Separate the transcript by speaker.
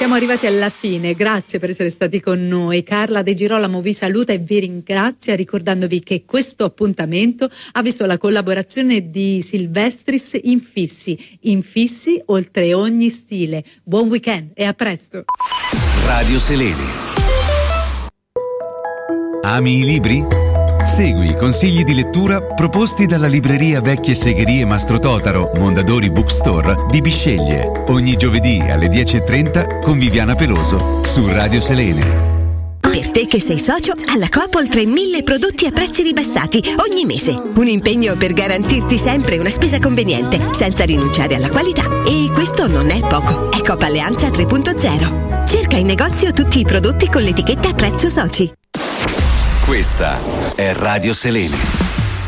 Speaker 1: Siamo arrivati alla fine, grazie per essere stati con noi. Carla De Girolamo vi saluta e vi ringrazia, ricordandovi che questo appuntamento ha visto la collaborazione di Silvestris Infissi oltre ogni stile. Buon weekend e a presto.
Speaker 2: Radio Selene. Ami i libri? Segui i consigli di lettura proposti dalla libreria Vecchie Segherie Mastro Totaro, Mondadori Bookstore di Bisceglie. Ogni giovedì alle 10:30 con Viviana Peloso su Radio Selene.
Speaker 3: Per te che sei socio, alla Coop oltre 1000 prodotti a prezzi ribassati ogni mese. Un impegno per garantirti sempre una spesa conveniente, senza rinunciare alla qualità. E questo non è poco. È Coop Alleanza 3.0. Cerca in negozio tutti i prodotti con l'etichetta prezzo soci.
Speaker 2: Questa è Radio Selene.